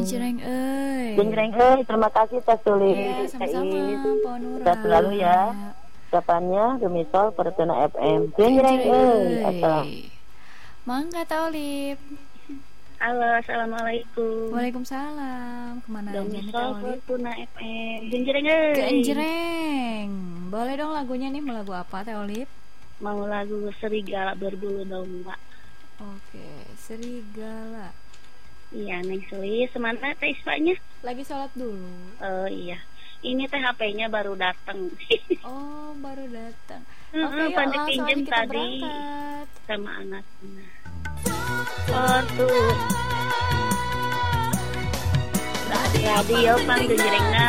Jreng euy. Jreng terima kasih Teh Tulis. Ya, sama-sama Po Nura. Sehat selalu ya. Ucapannya Gemisol Fortuna FM. Jreng eta. Mangga Teh Olip. Halo, assalamualaikum. Waalaikumsalam. Kemana aja nih Teh Olip? Fortuna FM. Jreng. Genjreng. Boleh dong lagunya nih, mau lagu apa Teh Olip? Mau lagu Serigala Berbulu Domba. Oke, Serigala. Iya, Neng Suli, semana teh Ispanya? Lagi sholat dulu. Oh iya, ini teh HP-nya baru datang. Oh, baru datang. Oke, langsung pinjem kita tadi berangkat sama anaknya. Oh tuh. Radio Panggenjrengna